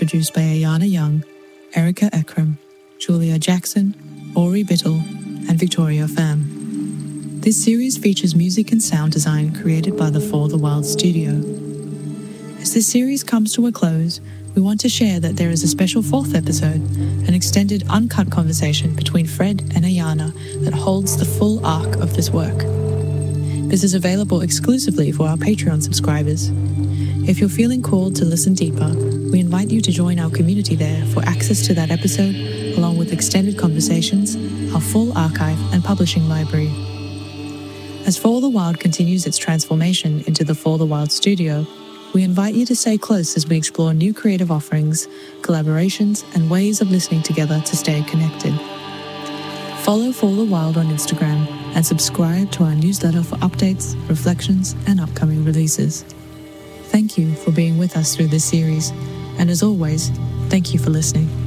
produced by Ayana Young, Erica Ekram, Julia Jackson, Ori Bittle, and Victoria Pham. This series features music and sound design created by the For the Wild studio. As this series comes to a close, we want to share that there is a special fourth episode, an extended uncut conversation between Fred and Ayana that holds the full arc of this work. This is available exclusively for our Patreon subscribers. If you're feeling called to listen deeper, we invite you to join our community there for access to that episode, along with extended conversations, our full archive and publishing library. As For the Wild continues its transformation into the For the Wild studio, we invite you to stay close as we explore new creative offerings, collaborations, and ways of listening together to stay connected. Follow For the Wild on Instagram and subscribe to our newsletter for updates, reflections, and upcoming releases. Thank you for being with us through this series, and as always, thank you for listening.